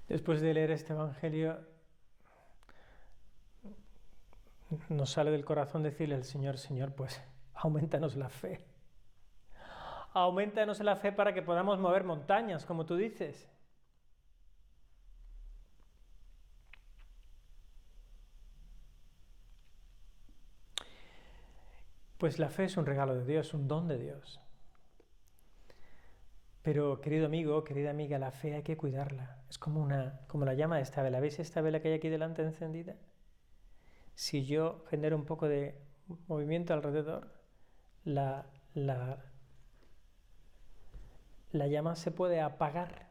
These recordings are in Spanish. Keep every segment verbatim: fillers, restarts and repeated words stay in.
Después de leer este Evangelio, nos sale del corazón decirle al Señor, Señor, pues aumentanos la fe. Aumentanos la fe para que podamos mover montañas, como tú dices. Pues la fe es un regalo de Dios, un don de Dios. Pero, querido amigo, querida amiga, la fe hay que cuidarla. Es como una, como la llama de esta vela. ¿Veis esta vela que hay aquí delante encendida? Si yo genero un poco de movimiento alrededor, la, la, la llama se puede apagar.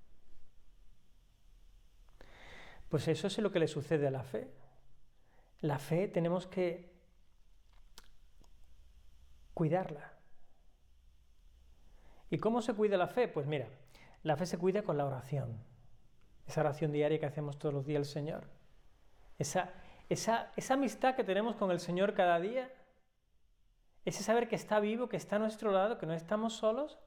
Pues eso es lo que le sucede a la fe. La fe tenemos que cuidarla. ¿Y cómo se cuida la fe? Pues mira, la fe se cuida con la oración. Esa oración diaria que hacemos todos los días al Señor. Esa, esa, esa amistad que tenemos con el Señor cada día. Ese saber que está vivo, que está a nuestro lado, que no estamos solos.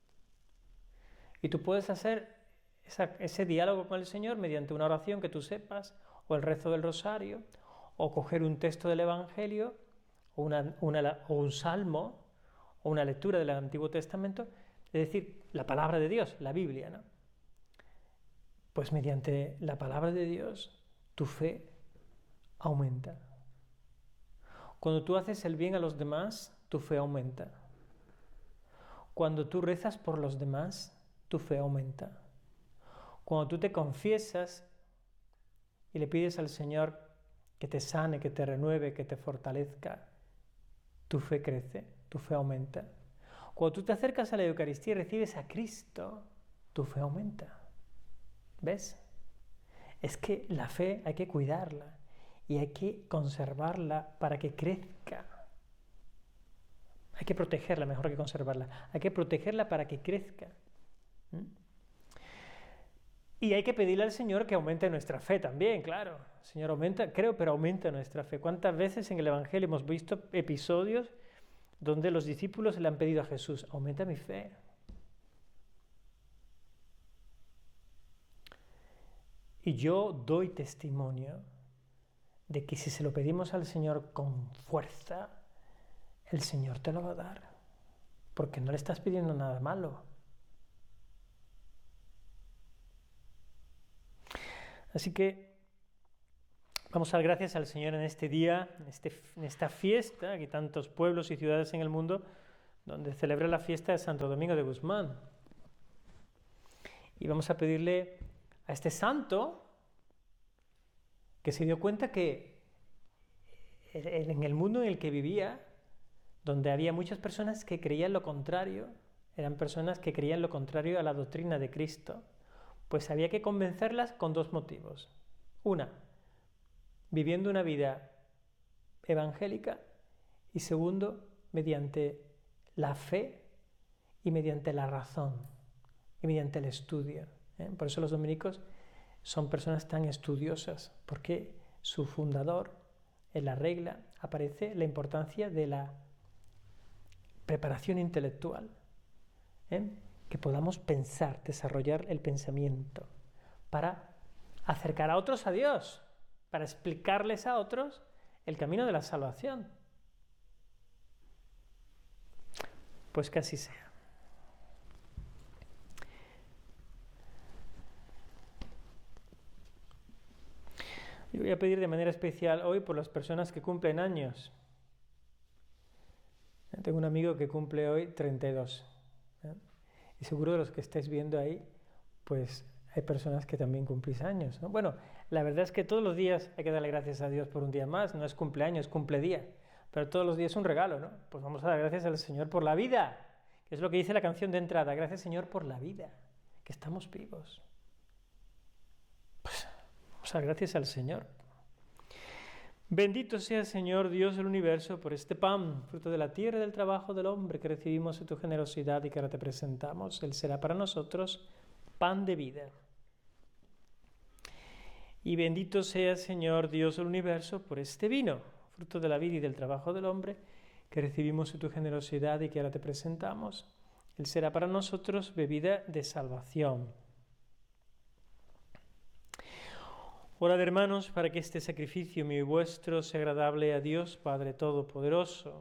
Y tú puedes hacer esa, ese diálogo con el Señor mediante una oración que tú sepas, o el rezo del rosario, o coger un texto del Evangelio, o, una, una, o un salmo, o una lectura del Antiguo Testamento, es decir, la palabra de Dios, la Biblia, ¿no? Pues mediante la palabra de Dios, tu fe aumenta. Cuando tú haces el bien a los demás, tu fe aumenta. Cuando tú rezas por los demás, tu fe aumenta. Cuando tú te confiesas y le pides al Señor que te sane, que te renueve, que te fortalezca, tu fe crece, tu fe aumenta. Cuando tú te acercas a la Eucaristía y recibes a Cristo, tu fe aumenta. ¿Ves? Es que la fe hay que cuidarla y hay que conservarla para que crezca. Hay que protegerla, mejor que conservarla. Hay que protegerla para que crezca. ¿Mm? Y hay que pedirle al Señor que aumente nuestra fe también, claro. Señor, aumenta, creo, pero aumenta nuestra fe. ¿Cuántas veces en el Evangelio hemos visto episodios donde los discípulos le han pedido a Jesús, aumenta mi fe? Y yo doy testimonio de que si se lo pedimos al Señor con fuerza, el Señor te lo va a dar, porque no le estás pidiendo nada malo. Así que vamos a dar gracias al Señor en este día, en, este, en esta fiesta, que tantos pueblos y ciudades en el mundo, donde celebra la fiesta de Santo Domingo de Guzmán. Y vamos a pedirle a este santo que se dio cuenta que en el mundo en el que vivía, donde había muchas personas que creían lo contrario, eran personas que creían lo contrario a la doctrina de Cristo, pues había que convencerlas con dos motivos. Una, viviendo una vida evangélica, y segundo, mediante la fe y mediante la razón y mediante el estudio. ¿eh? Por eso los dominicos son personas tan estudiosas, porque su fundador, en la regla, aparece la importancia de la preparación intelectual, ¿eh? que podamos pensar, desarrollar el pensamiento para acercar a otros a Dios, para explicarles a otros el camino de la salvación. Pues que así sea. Yo voy a pedir de manera especial hoy por las personas que cumplen años. Tengo un amigo que cumple hoy treinta y dos. ¿eh? Y seguro de los que estáis viendo ahí, pues hay personas que también cumplís años, ¿no? Bueno, la verdad es que todos los días hay que darle gracias a Dios por un día más. No es cumpleaños, cumple día. Pero todos los días es un regalo, ¿no? Pues vamos a dar gracias al Señor por la vida, que es lo que dice la canción de entrada. Gracias, Señor, por la vida, que estamos vivos. Pues vamos a dar gracias al Señor. Bendito sea, Señor, Dios del universo, por este pan, fruto de la tierra y del trabajo del hombre que recibimos en tu generosidad y que ahora te presentamos. Él será para nosotros pan de vida. Y bendito sea, Señor, Dios del universo, por este vino, fruto de la vida y del trabajo del hombre que recibimos en tu generosidad y que ahora te presentamos. Él será para nosotros bebida de salvación. Orad, hermanos, para que este sacrificio mío y vuestro sea agradable a Dios Padre Todopoderoso.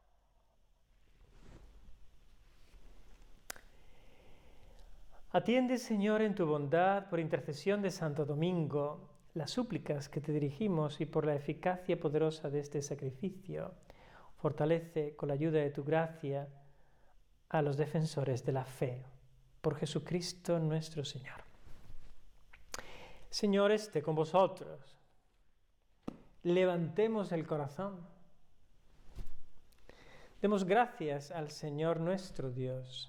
Atiende, Señor, en tu bondad, por intercesión de Santo Domingo, las súplicas que te dirigimos y por la eficacia poderosa de este sacrificio. Fortalece con la ayuda de tu gracia a los defensores de la fe. Por Jesucristo nuestro Señor. Señor, esté con vosotros. Levantemos el corazón. Demos gracias al Señor nuestro Dios.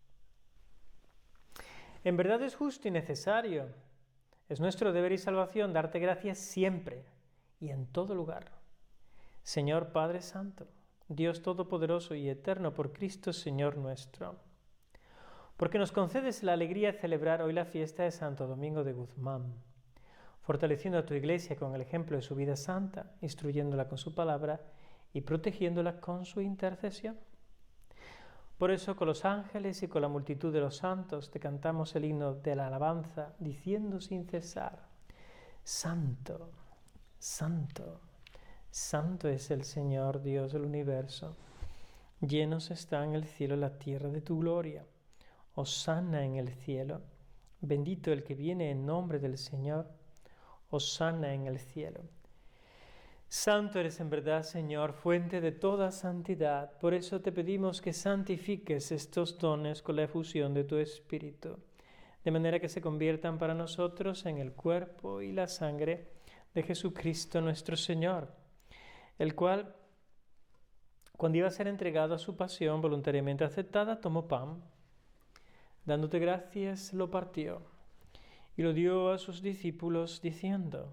En verdad es justo y necesario. Es nuestro deber y salvación darte gracias siempre y en todo lugar. Señor Padre Santo, Dios Todopoderoso y Eterno, por Cristo Señor nuestro. Porque nos concedes la alegría de celebrar hoy la fiesta de Santo Domingo de Guzmán, fortaleciendo a tu Iglesia con el ejemplo de su vida santa, instruyéndola con su palabra y protegiéndola con su intercesión. Por eso, con los ángeles y con la multitud de los santos, te cantamos el himno de la alabanza, diciendo sin cesar: Santo, Santo, Santo es el Señor Dios del universo. Llenos están el cielo y la tierra de tu gloria. Hosana en el cielo. Bendito el que viene en nombre del Señor. Hosana en el cielo. Santo eres en verdad, Señor, fuente de toda santidad. Por eso te pedimos que santifiques estos dones con la efusión de tu Espíritu, de manera que se conviertan para nosotros en el cuerpo y la sangre de Jesucristo nuestro Señor, el cual, cuando iba a ser entregado a su pasión voluntariamente aceptada, tomó pan, dándote gracias, lo partió y lo dio a sus discípulos diciendo: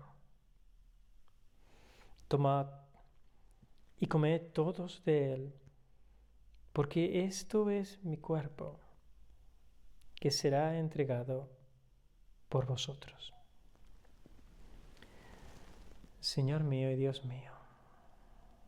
Tomad y comed todos de él, porque esto es mi cuerpo, que será entregado por vosotros. Señor mío y Dios mío,